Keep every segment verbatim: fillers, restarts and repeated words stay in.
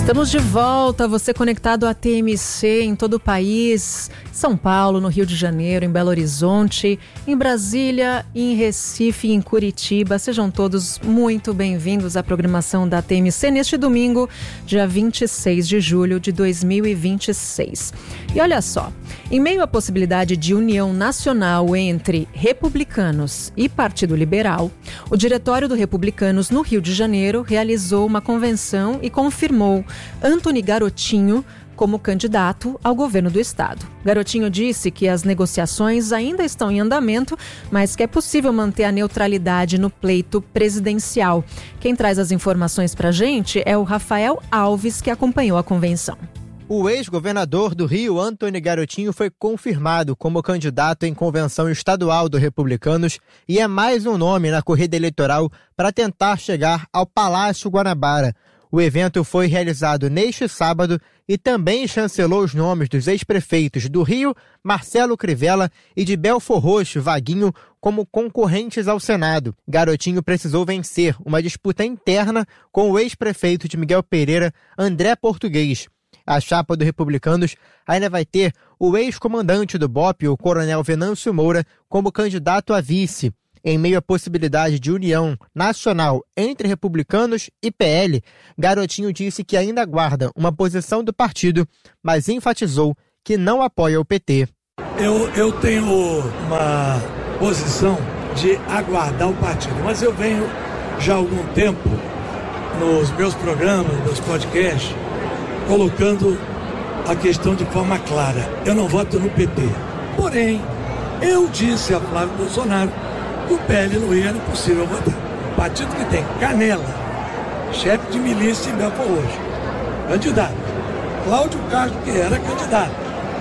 Estamos de volta, você conectado à T M C em todo o país, São Paulo, no Rio de Janeiro, em Belo Horizonte, em Brasília, em Recife e em Curitiba. Sejam todos muito bem-vindos à programação da T M C neste domingo, dia vinte e seis de julho de dois mil e vinte e seis. E olha só, em meio à possibilidade de união nacional entre republicanos e Partido Liberal, o Diretório do Republicanos no Rio de Janeiro realizou uma convenção e confirmou Antony Garotinho como candidato ao governo do estado. Garotinho disse que as negociações ainda estão em andamento, mas que é possível manter a neutralidade no pleito presidencial. Quem traz as informações pra gente é o Rafael Alves, que acompanhou a convenção. O ex-governador do Rio, Antony Garotinho, foi confirmado como candidato em convenção estadual do Republicanos e é mais um nome na corrida eleitoral para tentar chegar ao Palácio Guanabara. O evento foi realizado neste sábado e também chancelou os nomes dos ex-prefeitos do Rio, Marcelo Crivella, e de Belford Roxo, Vaguinho, como concorrentes ao Senado. Garotinho precisou vencer uma disputa interna com o ex-prefeito de Miguel Pereira, André Português. A chapa do Republicanos ainda vai ter o ex-comandante do B O P, o coronel Venâncio Moura, como candidato a vice. Em meio à possibilidade de união nacional entre republicanos e P L, Garotinho disse que ainda aguarda uma posição do partido, mas enfatizou que não apoia o P T. Eu, eu tenho uma posição de aguardar o partido, mas eu venho já há algum tempo nos meus programas, nos meus podcasts, colocando a questão de forma clara. Eu não voto no P T. Porém, eu disse a Flávio Bolsonaro que o P L no Rio era impossível votar. Partido que tem Canela, chefe de milícia em Belford Roxo, candidato. Cláudio Castro, que era candidato.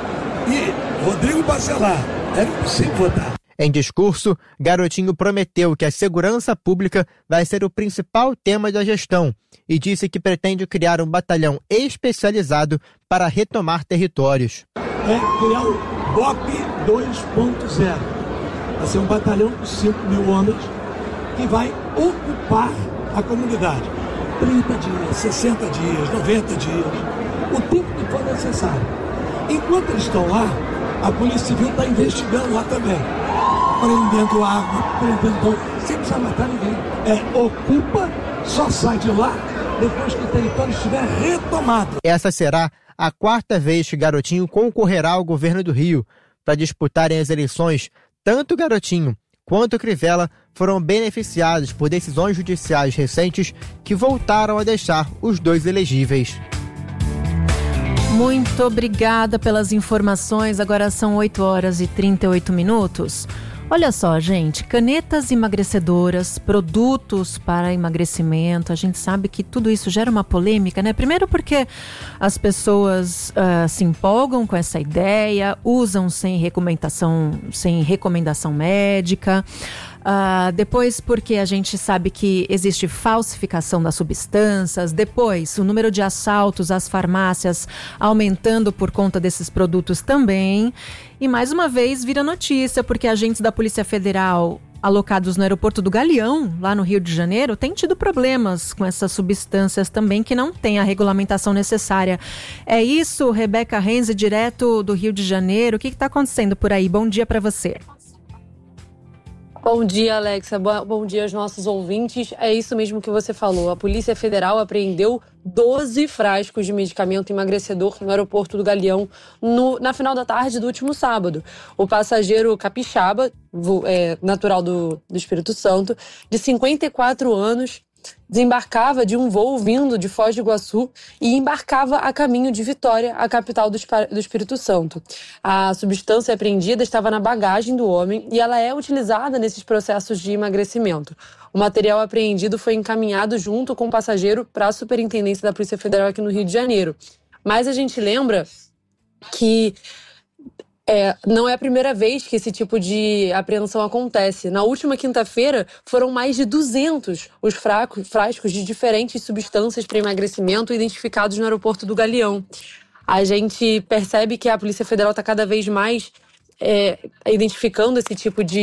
E Rodrigo Bacelar, era impossível votar. Em discurso, Garotinho prometeu que a segurança pública vai ser o principal tema da gestão e disse que pretende criar um batalhão especializado para retomar territórios. É criar o B O P dois ponto zero. Vai ser um batalhão com cinco mil homens que vai ocupar a comunidade. trinta dias, sessenta dias, noventa dias, o tempo que for necessário. Enquanto eles estão lá, a Polícia Civil está investigando lá também. Prendendo água, prendendo... sem precisar matar ninguém. É, ocupa, só sai de lá depois que o território estiver retomado. Essa será a quarta vez que Garotinho concorrerá ao governo do Rio. Para disputarem as eleições, tanto Garotinho quanto Crivella foram beneficiados por decisões judiciais recentes que voltaram a deixar os dois elegíveis. Muito obrigada pelas informações. Agora são oito horas e trinta e oito minutos. Olha só, gente, canetas emagrecedoras, produtos para emagrecimento, a gente sabe que tudo isso gera uma polêmica, né? Primeiro porque as pessoas uh, se empolgam com essa ideia, usam sem recomendação, sem recomendação médica. Uh, depois porque a gente sabe que existe falsificação das substâncias. Depois, o número de assaltos às farmácias aumentando por conta desses produtos também. E mais uma vez vira notícia, porque agentes da Polícia Federal alocados no aeroporto do Galeão, lá no Rio de Janeiro, têm tido problemas com essas substâncias também que não têm a regulamentação necessária. É isso, Rebeca Renzi, direto do Rio de Janeiro. O que está acontecendo por aí? Bom dia para você. Bom dia, Alexa. Bom dia aos nossos ouvintes. É isso mesmo que você falou. A Polícia Federal apreendeu doze frascos de medicamento emagrecedor no aeroporto do Galeão no, na final da tarde do último sábado. O passageiro capixaba, é, natural do, do Espírito Santo, de cinquenta e quatro anos, desembarcava de um voo vindo de Foz do Iguaçu e embarcava a caminho de Vitória, a capital do Espírito Santo. A substância apreendida estava na bagagem do homem e ela é utilizada nesses processos de emagrecimento. O material apreendido foi encaminhado junto com o passageiro para a Superintendência da Polícia Federal aqui no Rio de Janeiro. Mas a gente lembra que É, não é a primeira vez que esse tipo de apreensão acontece. Na última quinta-feira, foram mais de duzentos os frascos, frascos de diferentes substâncias para emagrecimento identificados no aeroporto do Galeão. A gente percebe que a Polícia Federal está cada vez mais é, identificando esse tipo de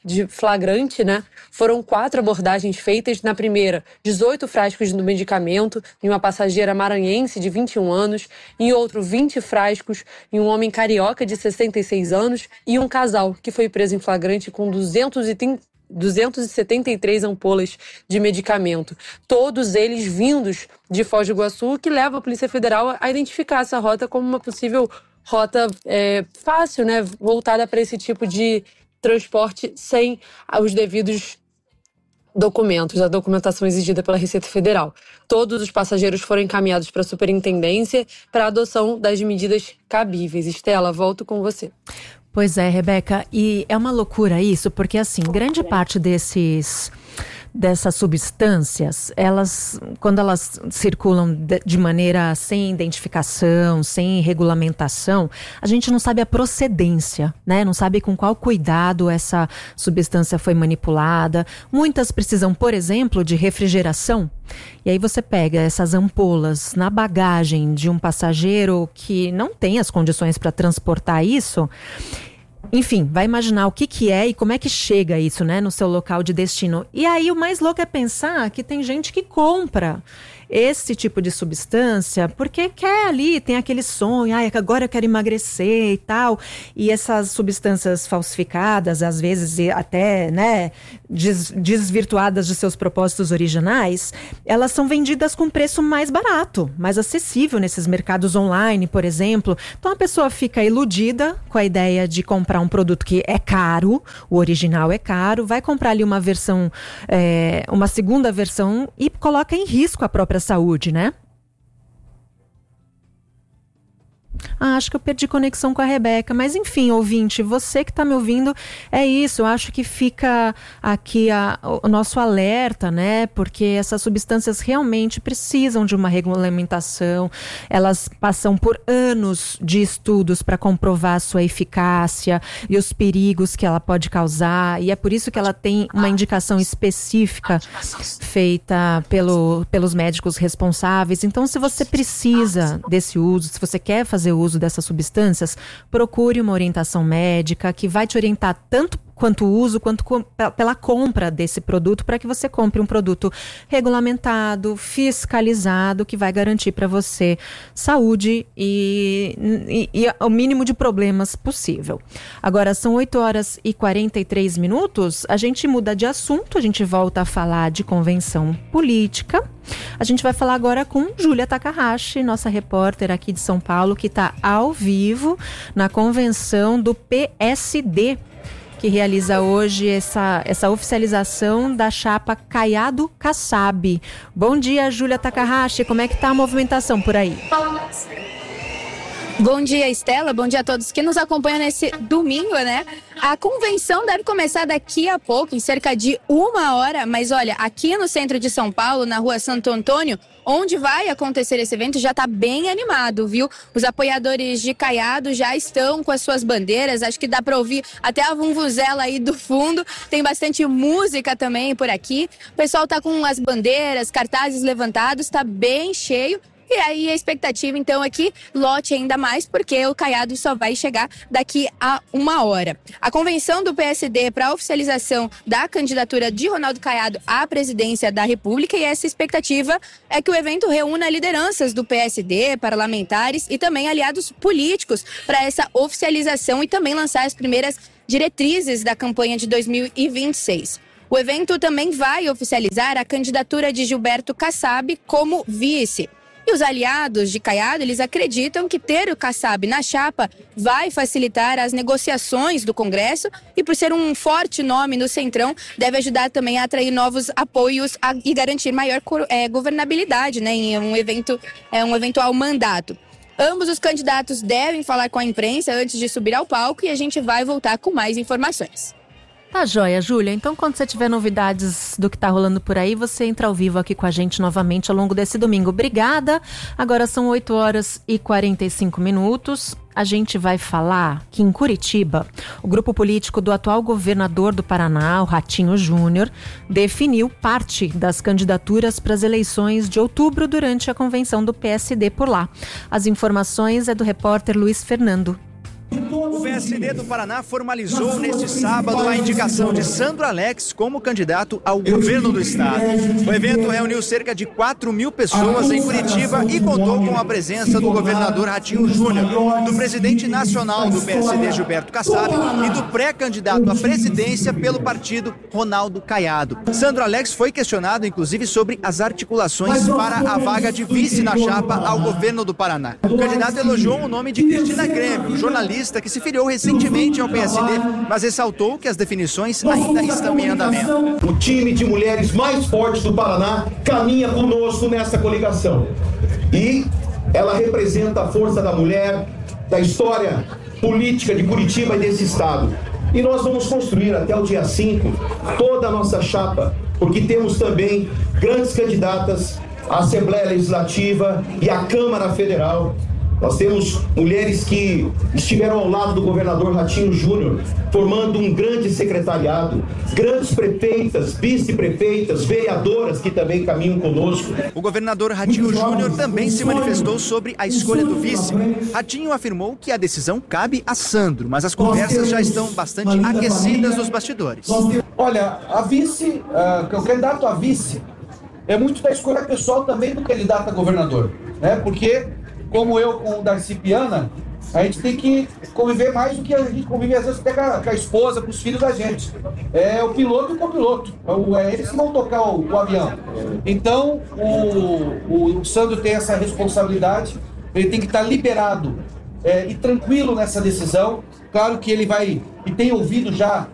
de flagrante, né? Foram quatro abordagens feitas. Na primeira, dezoito frascos do medicamento em uma passageira maranhense de vinte e um anos, em outro, vinte frascos em um homem carioca de sessenta e seis anos e um casal que foi preso em flagrante com duzentos e setenta e três ampolas de medicamento. Todos eles vindos de Foz do Iguaçu, que leva a Polícia Federal a identificar essa rota como uma possível rota é, fácil, né? Voltada para esse tipo de transporte sem os devidos documentos, a documentação exigida pela Receita Federal. Todos os passageiros foram encaminhados para a superintendência para a adoção das medidas cabíveis. Estela, volto com você. Pois é, Rebeca, e é uma loucura isso, porque assim, grande parte desses... dessas substâncias, elas, quando elas circulam de, de maneira sem identificação, sem regulamentação, a gente não sabe a procedência, né? Não sabe com qual cuidado essa substância foi manipulada. Muitas precisam, por exemplo, de refrigeração. E aí você pega essas ampolas na bagagem de um passageiro que não tem as condições para transportar isso. Enfim, vai imaginar o que que é e como é que chega isso, né, no seu local de destino. E aí o mais louco é pensar que tem gente que compra esse tipo de substância porque quer ali, tem aquele sonho, ah, agora eu quero emagrecer e tal. E essas substâncias falsificadas, às vezes até, né, des- desvirtuadas de seus propósitos originais, elas são vendidas com preço mais barato, mais acessível nesses mercados online, por exemplo. Então a pessoa fica iludida com a ideia de comprar um produto que é caro, o original é caro, vai comprar ali uma versão, é, uma segunda versão e coloca em risco a própria saúde, né? Ah, acho que eu perdi conexão com a Rebeca, mas enfim, ouvinte, você que está me ouvindo, é isso, eu acho que fica aqui a, o nosso alerta, né, porque essas substâncias realmente precisam de uma regulamentação, elas passam por anos de estudos para comprovar a sua eficácia e os perigos que ela pode causar, e é por isso que ela tem uma indicação específica feita pelo, pelos médicos responsáveis. Então, se você precisa desse uso, se você quer fazer o uso dessas substâncias, procure uma orientação médica que vai te orientar tanto quanto o uso, quanto com, pela compra desse produto, para que você compre um produto regulamentado, fiscalizado, que vai garantir para você saúde e, e, e o mínimo de problemas possível. Agora são oito horas e quarenta e três minutos, a gente muda de assunto, a gente volta a falar de convenção política. A gente vai falar agora com Júlia Takahashi, nossa repórter aqui de São Paulo, que está ao vivo na convenção do P S D, que realiza hoje essa, essa oficialização da chapa Caiado Kassab. Bom dia, Júlia Takahashi, como é que está a movimentação por aí? Bom dia, Estela. Bom dia a todos que nos acompanham nesse domingo, né? A convenção deve começar daqui a pouco, em cerca de uma hora. Mas olha, aqui no centro de São Paulo, na rua Santo Antônio, onde vai acontecer esse evento, já está bem animado, viu? Os apoiadores de Caiado já estão com as suas bandeiras. Acho que dá para ouvir até a vuvuzela aí do fundo. Tem bastante música também por aqui. O pessoal tá com as bandeiras, cartazes levantados, está bem cheio. E aí a expectativa, então, é que lote ainda mais, porque o Caiado só vai chegar daqui a uma hora. A convenção do P S D para a oficialização da candidatura de Ronaldo Caiado à presidência da República, e essa expectativa é que o evento reúna lideranças do P S D, parlamentares e também aliados políticos para essa oficialização e também lançar as primeiras diretrizes da campanha de dois mil e vinte e seis. O evento também vai oficializar a candidatura de Gilberto Kassab como vice. E os aliados de Caiado, eles acreditam que ter o Kassab na chapa vai facilitar as negociações do Congresso e, por ser um forte nome no Centrão, deve ajudar também a atrair novos apoios a, e garantir maior é, governabilidade, né, em um, evento, é, um eventual mandato. Ambos os candidatos devem falar com a imprensa antes de subir ao palco e a gente vai voltar com mais informações. Tá joia, Júlia. Então, quando você tiver novidades do que tá rolando por aí, você entra ao vivo aqui com a gente novamente ao longo desse domingo. Obrigada. Agora são oito horas e quarenta e cinco minutos. A gente vai falar que em Curitiba, o grupo político do atual governador do Paraná, o Ratinho Júnior, definiu parte das candidaturas para as eleições de outubro durante a convenção do P S D por lá. As informações é do repórter Luiz Fernando. P S D do Paraná formalizou neste sábado a indicação de Sandro Alex como candidato ao governo do estado. O evento reuniu cerca de quatro mil pessoas em Curitiba e contou com a presença do governador Ratinho Júnior, do presidente nacional do P S D, Gilberto Kassab, e do pré-candidato à presidência pelo partido, Ronaldo Caiado. Sandro Alex foi questionado, inclusive, sobre as articulações para a vaga de vice na chapa ao governo do Paraná. O candidato elogiou o nome de Cristina Grêmio, jornalista que se filiou recentemente ao P S D, mas ressaltou que as definições ainda estão em andamento. O time de mulheres mais fortes do Paraná caminha conosco nessa coligação. E ela representa a força da mulher, da história política de Curitiba e desse estado. E nós vamos construir até o dia cinco toda a nossa chapa, porque temos também grandes candidatas à Assembleia Legislativa e à Câmara Federal. Nós temos mulheres que estiveram ao lado do governador Ratinho Júnior, formando um grande secretariado, grandes prefeitas, vice-prefeitas, vereadoras que também caminham conosco. O governador Ratinho Júnior também se manifestou sobre a escolha do vice. Ratinho afirmou que a decisão cabe a Sandro, mas as conversas já estão bastante aquecidas nos bastidores. Olha, a vice, uh, o candidato a vice é muito da escolha pessoal também do candidato a governador, né? Porque como eu com o Darcy Piana, a gente tem que conviver mais do que a gente convive às vezes até com a, com a esposa, com os filhos da gente. É o piloto e o copiloto. É eles que vão tocar o, o avião. Então, o, o Sandro tem essa responsabilidade, ele tem que estar liberado é, e tranquilo nessa decisão. Claro que ele vai, e tem ouvido já